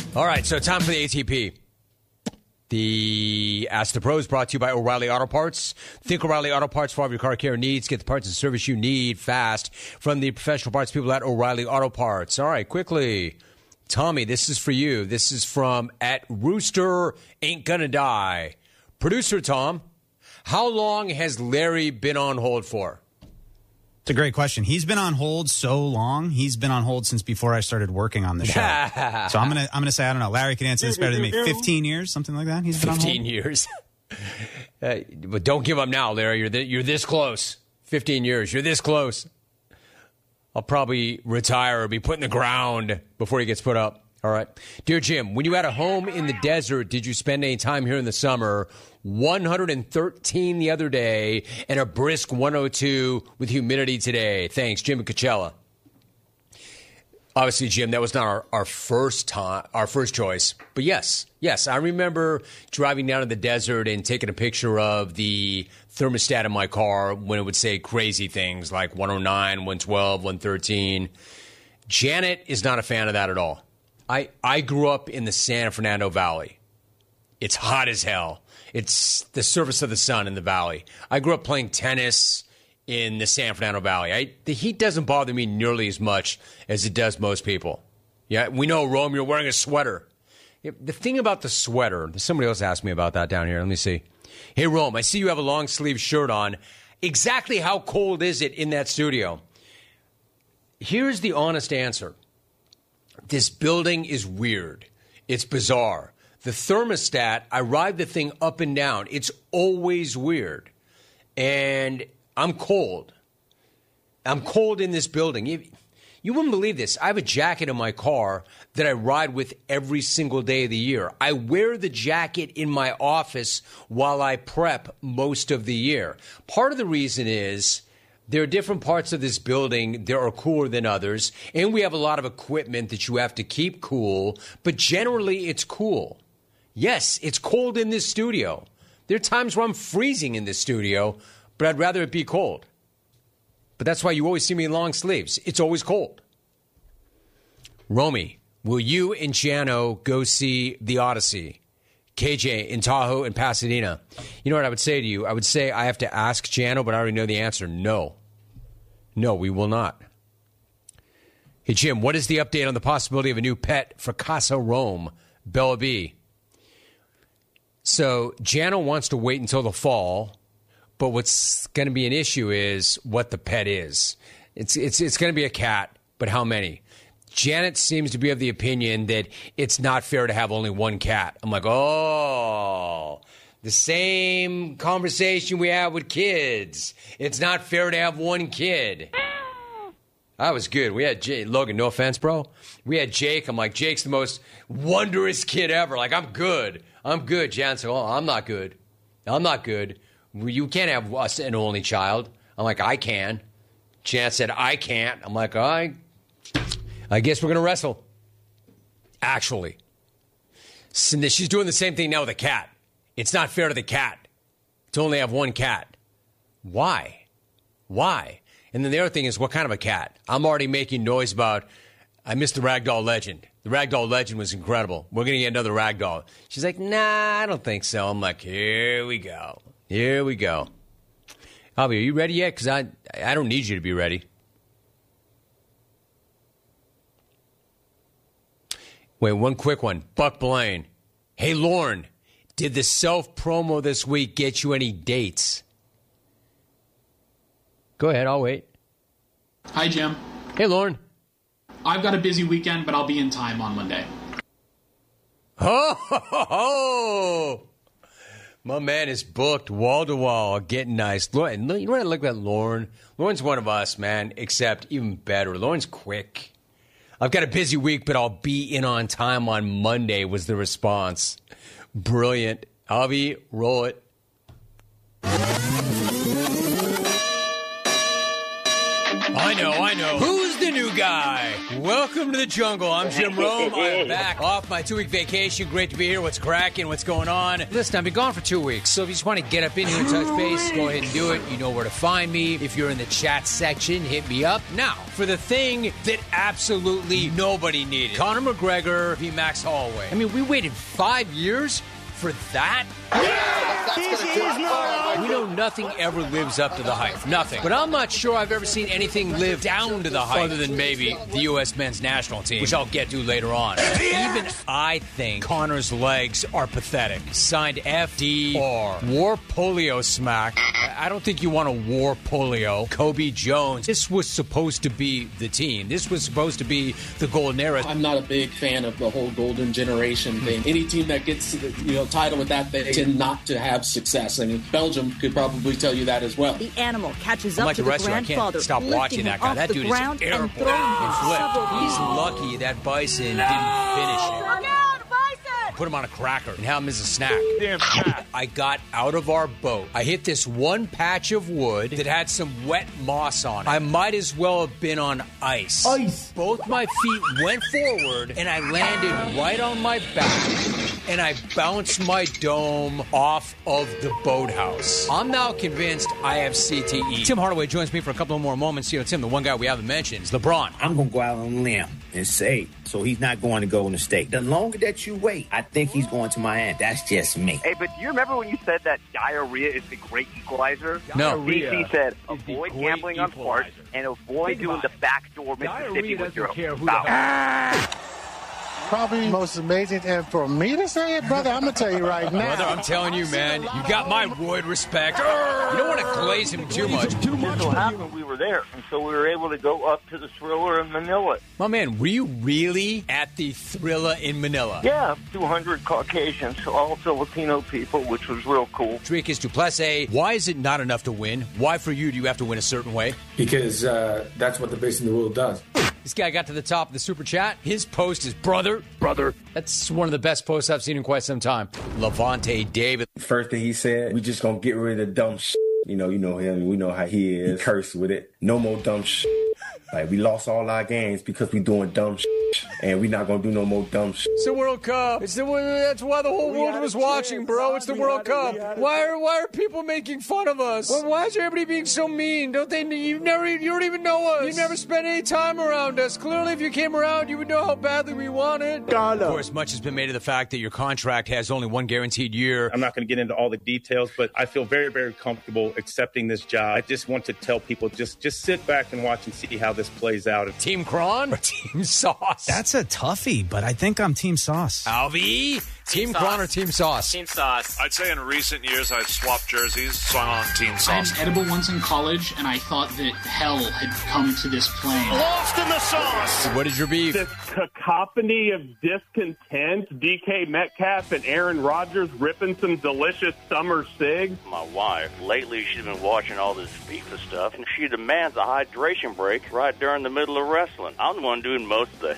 All right, so time for the ATP. The Ask the Pros brought to you by O'Reilly Auto Parts. Think O'Reilly Auto Parts for all of your car care needs. Get the parts and service you need fast from the professional parts people at O'Reilly Auto Parts. All right, quickly. Tommy, this is for you. This is from at Rooster Ain't Gonna Die. Producer Tom, how long has Larry been on hold for? It's a great question. He's been on hold so long. He's been on hold since before I started working on the show. So I'm gonna say I don't know. Larry can answer this better than me. 15 years, something like that. He's been 15 on hold? years. But don't give up now, Larry. You're this close. 15 years. You're this close. I'll probably retire or be put in the ground before he gets put up. All right. Dear Jim, when you had a home in the desert, did you spend any time here in the summer? 113 the other day and a brisk 102 with humidity today. Thanks, Jim and Coachella. Obviously, Jim, that was not our first choice. But yes, I remember driving down to the desert and taking a picture of the thermostat in my car when it would say crazy things like 109, 112, 113. Janet is not a fan of that at all. I grew up in the San Fernando Valley. It's hot as hell. It's the surface of the sun in the valley. I grew up playing tennis in the San Fernando Valley. The heat doesn't bother me nearly as much as it does most people. Yeah, we know, Rome, you're wearing a sweater. The thing about the sweater, somebody else asked me about that down here. Let me see. Hey, Rome, I see you have a long sleeve shirt on. Exactly how cold is it in that studio? Here's the honest answer. This building is weird. It's bizarre. The thermostat, I ride the thing up and down. It's always weird. And I'm cold. I'm cold in this building. You wouldn't believe this. I have a jacket in my car that I ride with every single day of the year. I wear the jacket in my office while I prep most of the year. Part of the reason is there are different parts of this building that are cooler than others, and we have a lot of equipment that you have to keep cool, but generally it's cool. Yes, it's cold in this studio. There are times where I'm freezing in this studio, but I'd rather it be cold. But that's why you always see me in long sleeves. It's always cold. Romy, will you and Jano go see The Odyssey? KJ in Tahoe and Pasadena. You know what I would say to you? I would say I have to ask Jano, but I already know the answer. No. No, we will not. Hey, Jim, what is the update on the possibility of a new pet for Casa Rome? Bella B. So Jano wants to wait until the fall, but what's going to be an issue is what the pet is. It's going to be a cat, but how many? Janet seems to be of the opinion that it's not fair to have only one cat. I'm like, oh, the same conversation we have with kids. It's not fair to have one kid. That was good. We had Logan, no offense, bro. We had Jake. I'm like, Jake's the most wondrous kid ever. Like, I'm good. Jan said, oh, I'm not good. I'm not good. You can't have us an only child. I'm like, I can. Jan said, I can't. I'm like, I guess we're going to wrestle. Actually. She's doing the same thing now with a cat. It's not fair to the cat to only have one cat. Why? And then the other thing is, what kind of a cat? I'm already making noise about, I missed the Ragdoll Legend. The Ragdoll Legend was incredible. We're going to get another Ragdoll. She's like, nah, I don't think so. I'm like, here we go. Avi, are you ready yet? Because I don't need you to be ready. Wait, one quick one. Buck Blaine. Hey, Lauren, did the self-promo this week get you any dates? Go ahead, I'll wait. Hi, Jim. Hey, Lauren. I've got a busy weekend, but I'll be in time on Monday. Oh! My man is booked wall to wall, getting nice. Lauren, you know what I look at Lauren? Lauren's one of us, man, except even better. Lauren's quick. I've got a busy week, but I'll be in on time on Monday, was the response. Brilliant. Avi, roll it. I know. Who's the new guy? Welcome to the jungle. I'm Jim Rome. I'm back off my 2-week vacation. Great to be here. What's cracking? What's going on? Listen, I've been gone for 2 weeks, so if you just want to get up in here and touch base, go ahead and do it. You know where to find me. If you're in the chat section, hit me up. Now, for the thing that absolutely nobody needed. Conor McGregor v. Max Holloway. I mean, we waited 5 years for that? We know nothing ever lives up to the hype. Nothing. But I'm not sure I've ever seen anything live down to the hype other than maybe the U.S. men's national team, which I'll get to later on. Even I think Conor's legs are pathetic. Signed FDR. War polio smack. I don't think you want to war polio. Kobe Jones. This was supposed to be the team. This was supposed to be the golden era. I'm not a big fan of the whole golden generation thing. Any team that gets the title with that, they tend not to have success. I mean, Belgium could probably tell you that as well. The animal catches up to the grandfather. I can't stop watching that guy. That dude is airborne and flipped. He's lucky that bison didn't finish it. Put him on a cracker and have him as a snack. Damn cat. I got out of our boat. I hit this one patch of wood that had some wet moss on it. I might as well have been on ice. Both my feet went forward and I landed right on my back and I bounced my dome off of the boathouse. I'm now convinced I have CTE. Tim Hardaway joins me for a couple of more moments. Tim, the one guy we haven't mentioned is LeBron. I'm going to go out on a limb and say, so he's not going to Golden State. The longer that you wait, I think he's going to Miami. That's just me. Hey, but do you remember when you said that diarrhea is the great equalizer? No. DC said, avoid gambling on sports and avoid doing the backdoor Mississippi with your spouse. Probably the most amazing, and for me to say it, brother, I'm going to tell you right now. Brother, I'm telling you, man, you got my roid respect. You don't want to glaze him too much. Just so happened we were there, and so we were able to go up to the Thriller in Manila. My man, were you really at the Thriller in Manila? Yeah, 200 Caucasians, all Filipino people, which was real cool. Dricus Duplessis, why is it not enough to win? Why for you do you have to win a certain way? Because that's what the base in the world does. This guy got to the top of the super chat. His post is brother. That's one of the best posts I've seen in quite some time. Levante David. First thing he said, we just gonna get rid of the dumb shit. You know him. We know how he is. He cursed with it. No more dumb shit. Like, we lost all our games because we doing dumb shit. And we're not going to do no more dumb shit. It's the World Cup. That's why the whole world was watching, bro. It's the World Cup. Why are people making fun of us? Why is everybody being so mean? You don't even know us. You never spent any time around us. Clearly, if you came around, you would know how badly we want it. Of course, much has been made of the fact that your contract has only one guaranteed year. I'm not going to get into all the details, but I feel very, very comfortable accepting this job. I just want to tell people, just sit back and watch and see how this plays out. Team Kron or Team Sauce? That's a toughie, but I think I'm Team Sauce. Alvy? Team Kron or Team Sauce? Team Sauce. I'd say in recent years I've swapped jerseys, so I'm on Team Sauce. I had edible once in college, and I thought that hell had come to this plane. Lost in the sauce. What is your beef? This cacophony of discontent, DK Metcalf and Aaron Rodgers ripping some delicious summer cigs. My wife, lately she's been watching all this FIFA stuff, and she demands a hydration break right during the middle of wrestling. I'm the one doing most of the